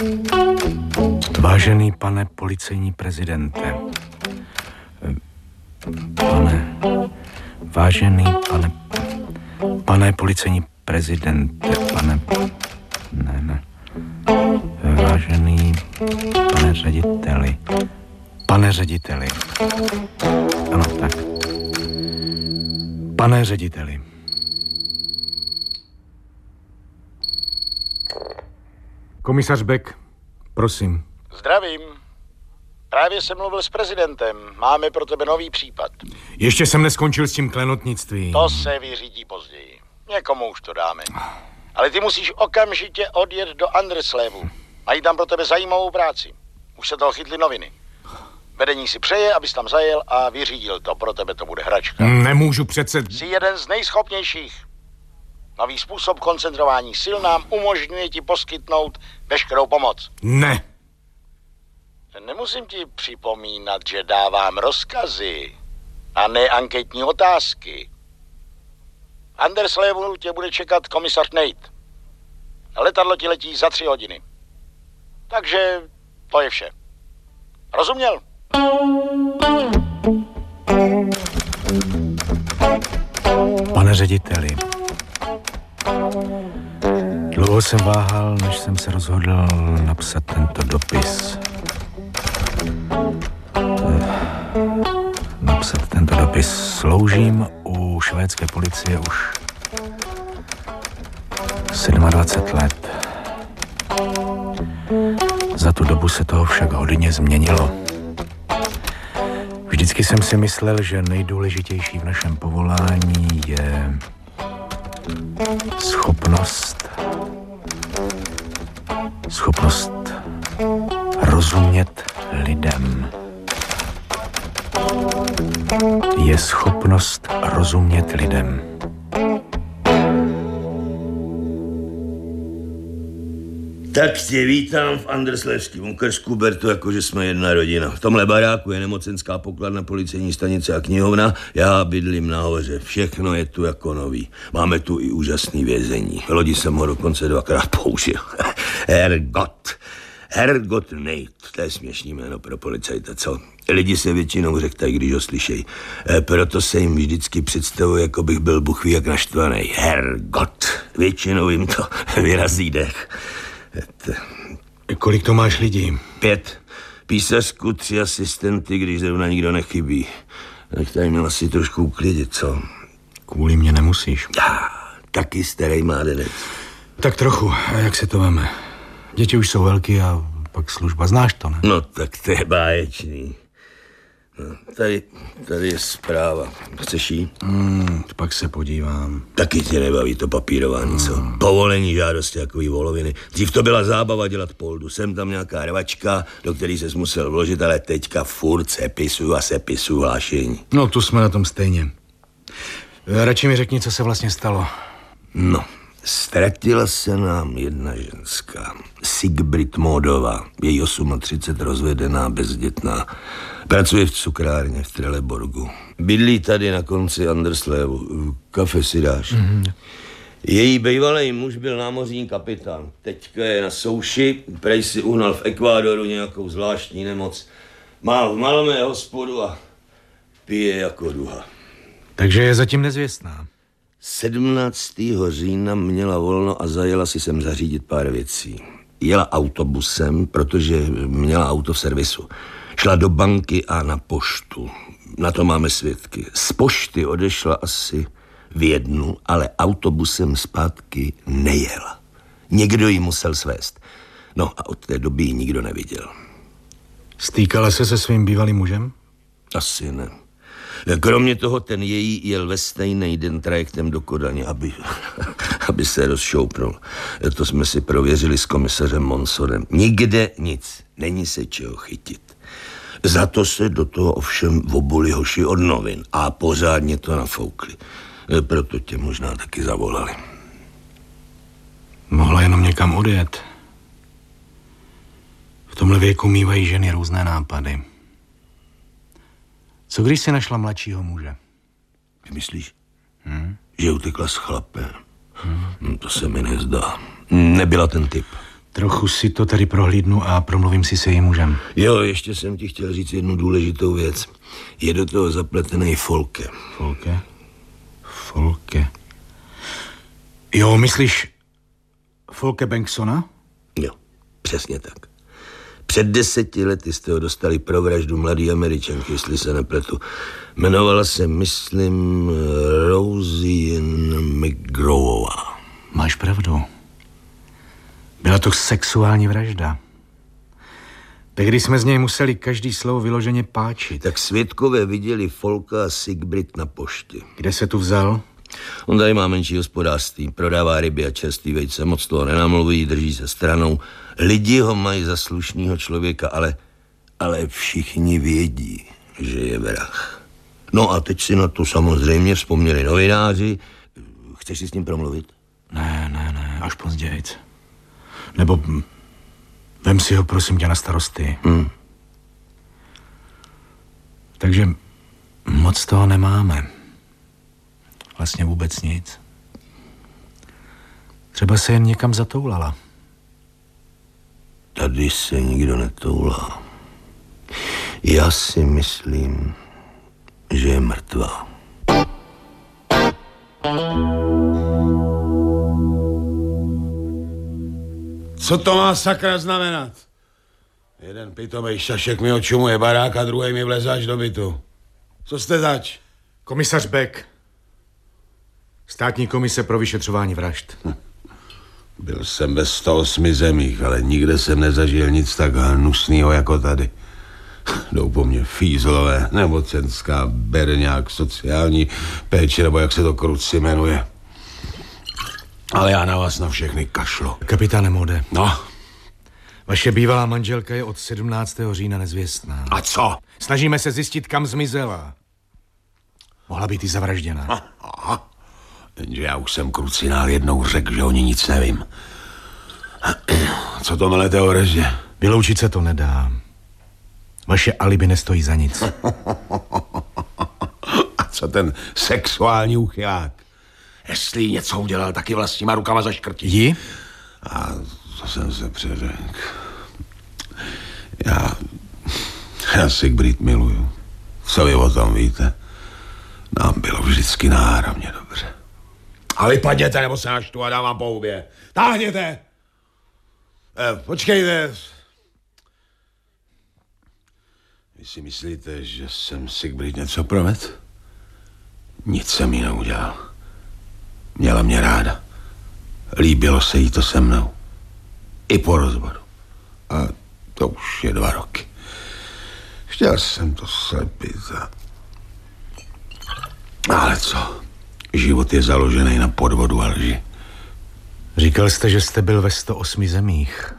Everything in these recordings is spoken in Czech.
Vážený pane policejní prezidente, pane policejní prezidente, vážený pane řediteli, ano, tak, pane řediteli. Komisař Beck, prosím. Zdravím. Právě jsem mluvil s prezidentem. Máme pro tebe nový případ. Ještě jsem neskončil s tím klenotnictvím. To se vyřídí později. Někomu už to dáme. Ale ty musíš okamžitě odjet do Anderslevu. Mají tam pro tebe zajímavou práci. Už se toho chytly noviny. Vedení si přeje, abys tam zajel a vyřídil to. Pro tebe to bude hračka. Nemůžu přece... Jsi jeden z nejschopnějších. Nový způsob koncentrování sil nám umožňuje ti poskytnout veškerou pomoc. Ne. Nemusím ti připomínat, že dávám rozkazy a ne anketní otázky. V Anderslevu tě bude čekat komisař Nate. Letadlo ti letí za 3 hodiny. Takže to je vše. Rozuměl? Pane řediteli, dlouho jsem váhal, než jsem se rozhodl napsat tento dopis. Sloužím u švédské policie už 27 let. Za tu dobu se toho však hodně změnilo. Vždycky jsem si myslel, že nejdůležitější v našem povolání je schopnost rozumět lidem. Je schopnost rozumět lidem. Tak tě vítám v Anderslevském okrsku, ber to jako, že jsme jedna rodina. V tomhle baráku je nemocenská pokladna, policejní stanice a knihovna. Já bydlím nahoře, všechno je tu jako nový. Máme tu i úžasný vězení. Lodi jsem ho dokonce 2krát použil. Herrgott Nate, to je směšný jméno pro policajta, co? Lidi se většinou řektají, když ho slyšejí. Proto se jim vždycky představuje, jako bych byl buchví jak naštvaný. Herrgott. Většinou jim to vyrazí dech. Kolik to máš lidí? 5. Písařku, 3 asistenty, když zrovna nikdo nechybí. Tak tady měl asi trošku uklidit, co? Kvůli mě nemusíš. Taky starý mládenec. Tak trochu. A jak se to veme? Děti už jsou velký a pak služba. Znáš to, ne? No tak to je báječný. No, tady je zpráva. Chceš jí? Pak se podívám. Taky tě nebaví to papírování, co? Povolení žádosti, jakový voloviny. Dřív to byla zábava dělat poldu. Sem tam nějaká rvačka, do který ses musel vložit, ale teďka furt sepisuju hlášení. No, tu jsme na tom stejně. Radši mi řekni, co se vlastně stalo. No, ztratila se nám jedna ženská. Sigbrit Módová. Její 38, rozvedená, bezdětná. Pracuje v cukrárně v Trelleborgu. Bydlí tady na konci Anderslevu. Kafe si dáš? Její bývalý muž byl námořní kapitán. Teďka je na souši, prej si uhnal v Ekvádoru nějakou zvláštní nemoc. Má v Malmé hospodu a pije jako duha. Takže je zatím nezvěstná. 17. října měla volno a zajela si sem zařídit pár věcí. Jela autobusem, protože měla auto v servisu. Šla do banky a na poštu. Na to máme svědky. Z pošty odešla asi v 1, ale autobusem zpátky nejela. Někdo ji musel svést. No a od té doby ji nikdo neviděl. Stýkala se se svým bývalým mužem? Asi ne. Kromě toho ten její jel ve stejný den trajektem do Kodaně, aby se rozšoupnul. To jsme si prověřili s komisařem Monsonem. Nikde nic. Není se čeho chytit. Za to se do toho ovšem obuli hoši od novin a pořádně to nafoukli. Proto tě možná taky zavolali. Mohla jenom někam odjet. V tomhle věku mívají ženy různé nápady. Co když si našla mladšího muže? Myslíš, že utekla s chlapem? To se mi nezdá. Nebyla ten typ. Trochu si to tady prohlídnu a promluvím si se jejím mužem. Jo, ještě jsem ti chtěl říct jednu důležitou věc. Je do toho zapletený Folke. Folke. Jo, myslíš Folke Bengtsona? Jo, přesně tak. Před 10 lety jste ho dostali pro vraždu mladý Američanky, jestli se nepletu. Jmenovala se, myslím, Rosie McGrawová. Máš pravdu. Byla to sexuální vražda. Tehdy jsme z něj museli každý slovo vyloženě páčit. Tak svědkové viděli Folka a Sigbrit na poště. Kde se tu vzal? On tady má menší hospodářství, prodává ryby a čerstvý vejce, moc toho nenamluví, drží se stranou. Lidi ho mají za slušnýho člověka, ale všichni vědí, že je vrah. No a teď si na to samozřejmě vzpomněli novináři. Chceš si s ním promluvit? Ne, až pozdějc. Nebo vem si ho, prosím tě, na starosti. Takže moc toho nemáme. Vlastně vůbec nic. Třeba se jen někam zatoulala. Tady se nikdo netoulá. Já si myslím, že je mrtvá. Co to má sakra znamenat? Jeden pitomej šašek mi očumuje barák a druhý mi vleze až do bytu. Co jste zač? Komisař Beck. Státní komise pro vyšetřování vražd. Byl jsem ve 108 zemích, ale nikde jsem nezažil nic tak hnusného jako tady. Jdou po mně fízlové, nemocenská, berňák, sociální péče, nebo jak se to kruci jmenuje. Ale já na vás na všechny kašlu. Kapitáne Mode. No. Vaše bývalá manželka je od 17. října nezvěstná. A co? Snažíme se zjistit, kam zmizela. Mohla být i zavražděna. Aha. Jenže já už jsem krucinál jednou řekl, že o ní nic nevím. Co to melete o vraždě? Vyloučit se to nedá. Vaše alibi nestojí za nic. A co ten sexuální uchylák? Jestli něco udělal, taky vlastníma rukama zaškrtí. Ji? A to jsem se přeřekl. Já Sigbrit miluju. Co vy o tom víte? Nám bylo vždycky náramně dobře. A vypadněte, nebo se naštvu a dám vám po hubě. Táhněte! Počkejte. Vy si myslíte, že jsem Sigbrit něco provedl? Nic jsem jí neudělal. Měla mě ráda. Líbilo se jí to se mnou. I po rozvodu. A to už je 2 roky. Chtěl jsem to slepit Ale co? Život je založený na podvodu a lži. Říkal jste, že jste byl ve 108 zemích.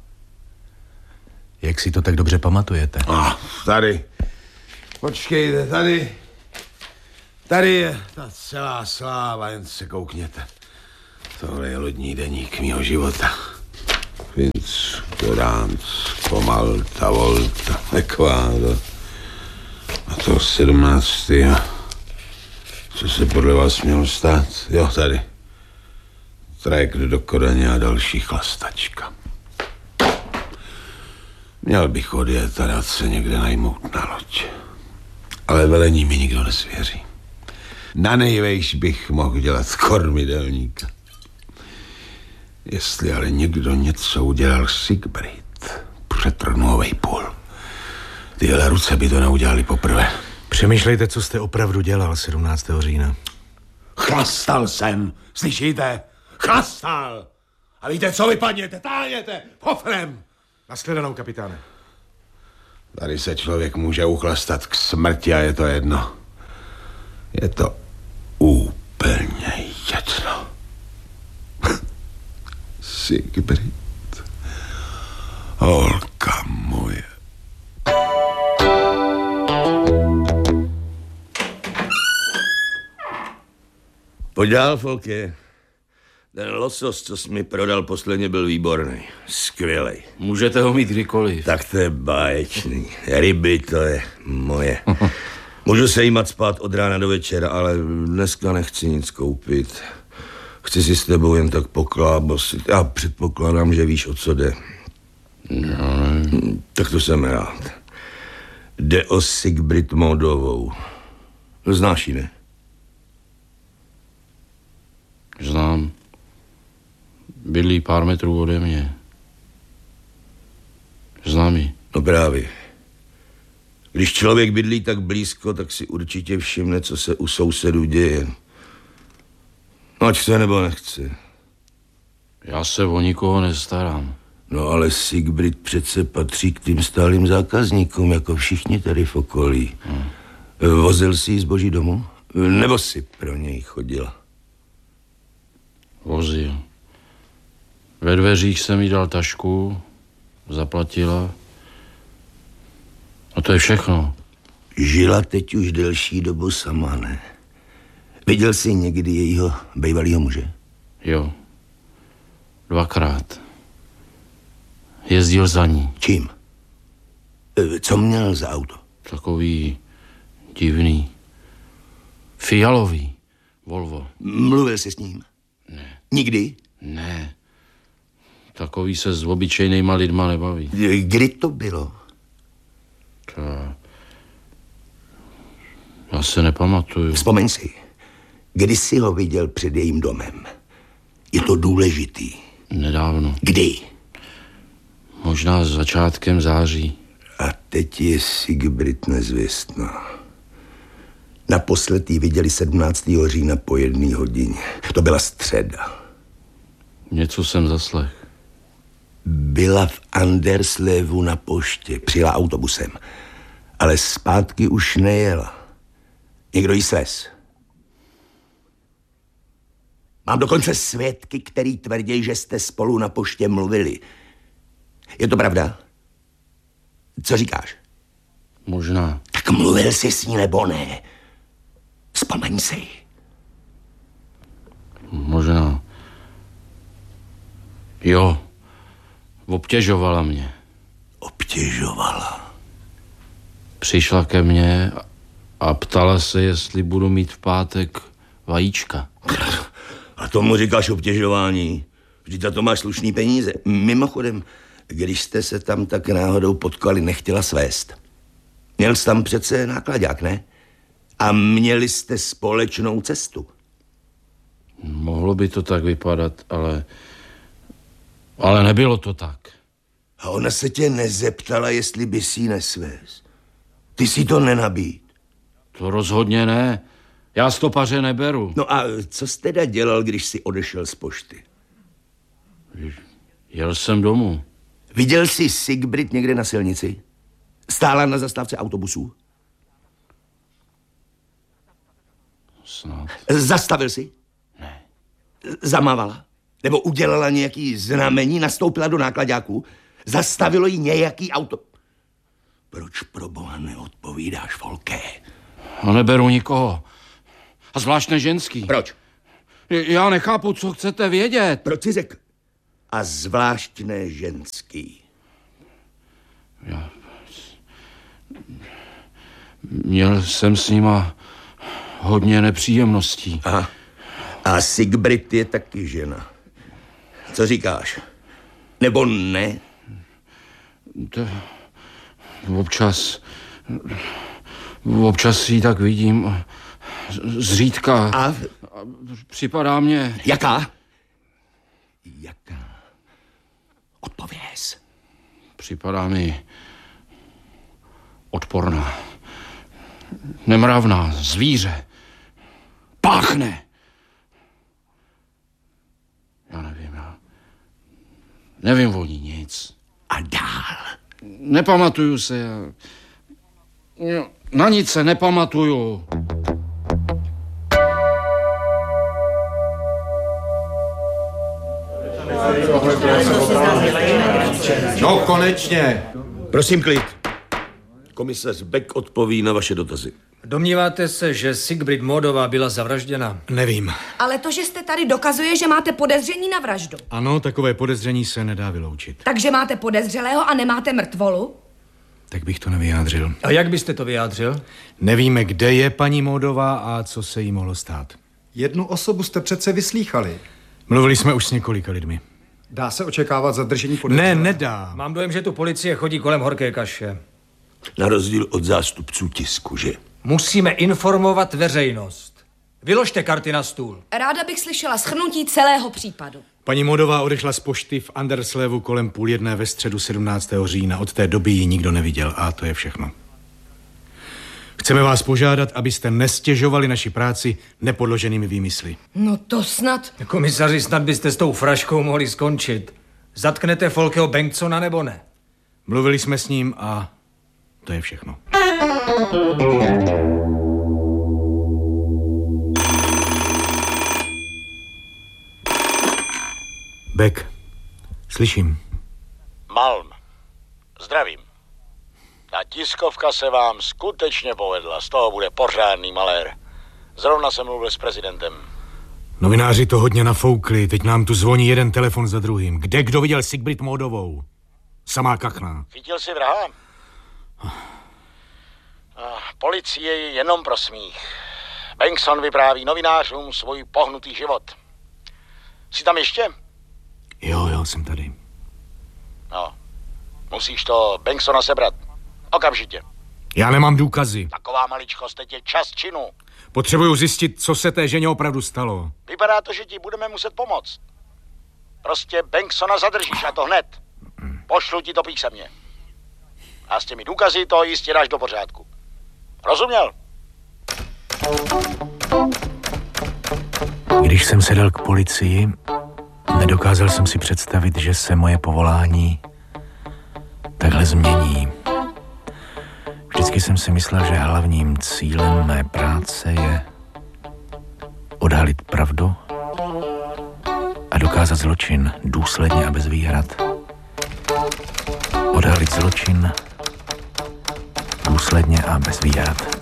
Jak si to tak dobře pamatujete? Tady. Počkejte, tady je ta celá sláva, jen se koukněte. Tohle je lodní deník mýho života. Finsko, Dánsko, Malta, Volta, Ekvádor. A to 17. Co se podle vás mělo stát? Jo, tady. Trajekt do Kodaně a další chlastačka. Měl bych odjet a dát se někde najmout na loď. Ale velení mi nikdo nesvěří. Na nejvejš bych mohl dělat kormidelníka. Jestli ale někdo něco udělal Sigbrit, přetrhnu ho vejpůl. Tyhle ruce by to neudělali poprvé. Přemýšlejte, co jste opravdu dělal 17. října. Chlastal jsem, slyšíte? Chlastal! A víte, co vypadněte? Táhněte! Pofrem! Nashledanou, kapitáne. Tady se člověk může uchlastat k smrti a je to jedno. Je to úplně jedno. Sigbrit, holka moje. Pojď dál, Folke. Ten losos, co jsi mi prodal posledně, byl výborný. Skvělej. Můžete ho mít kdykoliv. Tak to je báječný. Ryby, to je moje. Můžu se jímat spát od rána do večera, ale dneska nechci nic koupit. Chci si s tebou jen tak poklábosit. Já předpokládám, že víš, o co jde. No. Tak to jsem rád. Jde o Sigbrit Módovou. Znáš ji, ne? Znám. Bydlí pár metrů ode mě. Znám ji. No právě. Když člověk bydlí tak blízko, tak si určitě všimne, co se u sousedů děje. No, ať chce nebo nechce. Já se o nikoho nestarám. No ale Sigbrit přece patří k tým stálým zákazníkům, jako všichni tady v okolí. Vozil jsi jí zboží domů? Nebo si pro něj chodila? Vozil. Ve dveřích jsem jí dal tašku, zaplatila. A to je všechno. Žila teď už delší dobu sama, ne? Viděl jsi někdy jejího bývalýho muže? Jo. 2krát. Jezdil za ní. Čím? Co měl za auto? Takový divný. Fialový. Volvo. Mluvil jsi s ním? Ne. Nikdy? Ne. Takový se s obyčejnýma lidma nebaví. Kdy to bylo? Já se nepamatuju. Vzpomeň si. Kdy jsi ho viděl před jejím domem? Je to důležitý. Nedávno. Kdy? Možná s začátkem září. A teď je Sigbrit nezvěstná. Naposled ji viděli 17. října po 1 hodině. To byla středa. Něco jsem zaslech. Byla v Anderslevu na poště. Přijela autobusem. Ale zpátky už nejela. Někdo jí svez. Mám dokonce svědky, který tvrdí, že jste spolu na poště mluvili. Je to pravda? Co říkáš? Možná. Tak mluvil jsi s ní nebo ne? Vzpomeň si. Možná. Jo. Obtěžovala mě. Obtěžovala? Přišla ke mně a ptala se, jestli budu mít v pátek vajíčka. A tomu říkáš obtěžování? Vždyť za to máš slušný peníze. Mimochodem, když jste se tam tak náhodou potkali, nechtěla svést. Měl jsi tam přece náklaďák, ne? A měli jste společnou cestu. Mohlo by to tak vypadat, ale nebylo to tak. A ona se tě nezeptala, jestli by si ji nesvést. Ty si to nenabít. To rozhodně ne. Já stopaře neberu. No a co jsi teda dělal, když jsi odešel z pošty? Jel jsem domů. Viděl jsi Sigbrit někde na silnici? Stála na zastávce autobusů? Snad. Zastavil jsi? Ne. Zamávala? Nebo udělala nějaký znamení, nastoupila do náklaďáku? Zastavilo jí nějaký auto? Proč pro boha neodpovídáš, Volké? A neberu nikoho. A zvlášť ne ženský. Proč? Já nechápu, co chcete vědět. Proč jsi řekl? A zvlášť ne ženský. Měl jsem s nima hodně nepříjemností. Aha. A Sigbrit je taky žena. Co říkáš? Nebo ne? Občas ji tak vidím. Zřídka. A? Připadá mě... Jaká? Jaká? Odpověz. Připadá mi odporná. Nemravná, zvíře. Páchne. Já nevím o ní nic. A dál? Nepamatuju se. Na nic se nepamatuju. No, konečně. Prosím, klid. Komisař Beck odpoví na vaše dotazy. Domníváte se, že Sigbrit Módová byla zavražděna? Nevím. Ale to, že jste tady, dokazuje, že máte podezření na vraždu. Ano, takové podezření se nedá vyloučit. Takže máte podezřelého a nemáte mrtvolu? Tak bych to nevyjádřil. A jak byste to vyjádřil? Nevíme, kde je paní Módová a co se jí mohlo stát. Jednu osobu jste přece vyslýchali. Mluvili jsme už s několika lidmi. Dá se očekávat zadržení podezřelého? Ne, nedá. Mám dojem, že tu policie chodí kolem horké kaše. Na rozdíl od zástupců tisku, že? Musíme informovat veřejnost. Vyložte karty na stůl. Ráda bych slyšela shrnutí celého případu. Paní Modová odešla z pošty v Anderslevu kolem 12:30 ve středu 17. října. Od té doby ji nikdo neviděl a to je všechno. Chceme vás požádat, abyste nestěžovali naši práci nepodloženými výmysly. No to snad. Komisaři, snad byste s tou fraškou mohli skončit. Zatknete Folkeho Bengtsona nebo ne? Mluvili jsme s ním a to je všechno. Beck, slyším. Malm, zdravím. Ta tiskovka se vám skutečně povedla, z toho bude pořádný malér. Zrovna jsem mluvil s prezidentem. Novináři to hodně nafoukli, teď nám tu zvoní jeden telefon za druhým. Kde kdo viděl Sigbrit Modovou? Samá kachna. Chytil si vraha? Policie je jenom pro smích. Bengtson vypráví novinářům svůj pohnutý život. Jsi tam ještě? Jo, jsem tady. No, musíš to Bengtsona sebrat. Okamžitě. Já nemám důkazy. Taková maličkost, teď je čas činu. Potřebuju zjistit, co se té ženě opravdu stalo. Vypadá to, že ti budeme muset pomoct. Prostě Bengtsona zadržíš a to hned. Pošlu ti to písemně. A s těmi důkazy to jistě dáš do pořádku. Rozuměl? Když jsem sedal k policii, nedokázal jsem si představit, že se moje povolání takhle změní. Vždycky jsem si myslel, že hlavním cílem mé práce je odhalit pravdu a dokázat zločin důsledně a bez výhrad. Odhalit zločin důsledně a bez výhrad.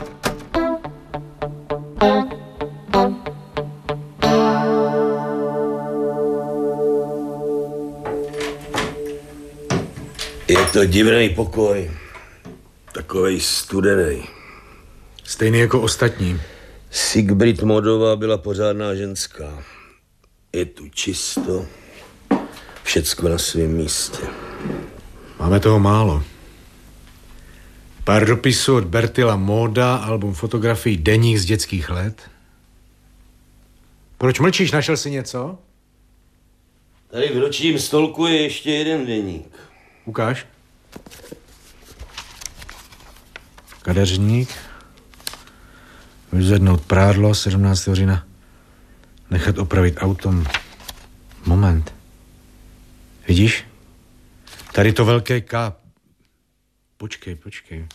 Je to divný pokoj. Takovej studený. Stejný jako ostatní. Sigbrit Modová byla pořádná ženská. Je tu čisto. Všecko na svém místě. Máme toho málo. Pár dopisů od Bertila Móda, album fotografií deník z dětských let. Proč mlčíš? Našel jsi něco? Tady v ročním stolku je ještě jeden deník. Ukáž. Kadeřník. Vyzvednout prádlo 17. října. Nechat opravit autom. Moment. Vidíš? Tady to velké K. Počkej.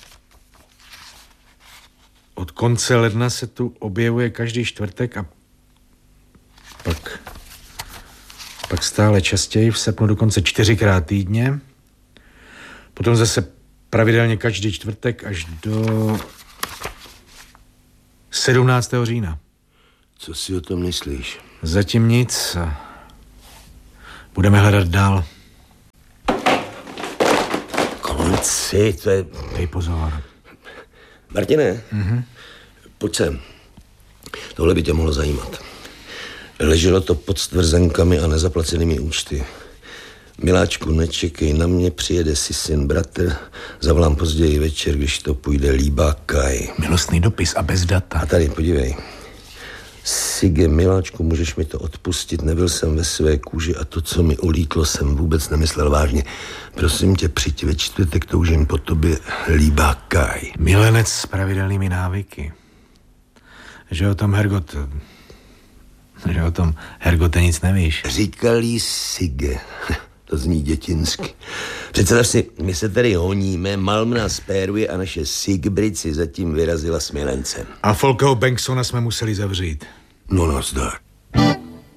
Od konce ledna se tu objevuje každý čtvrtek a pak stále častěji, v srpnu dokonce 4krát týdně. Potom zase pravidelně každý čtvrtek až do 17. října. Co si o tom myslíš? Zatím nic. Budeme hledat dál. Konci, to je... Dej pozor. Martine, pojď sem. Tohle by tě mohlo zajímat. Leželo to pod stvrzenkami a nezaplacenými účty. Miláčku, nečekej, na mě přijede si syn bratr, zavolám později večer, když to půjde, líbá Kaj. Milostný dopis a bez data. A tady, podívej. Sige, miláčku, můžeš mi to odpustit, nebyl jsem ve své kůži a to, co mi ulítlo, jsem vůbec nemyslel vážně. Prosím tě, přijď ve čtvrtek, toužím po tobě, líbá Kaj. Milenec s pravidelnými návyky. Že o tom Hergote nic nevíš. Říkal jí Sige. To zní dětinsky. Představ si, my se tady honíme, Malm nás péruje a naše Sigbrit si zatím vyrazila s milencem. A Folkeho Bengtsona jsme museli zavřít. No nazdar.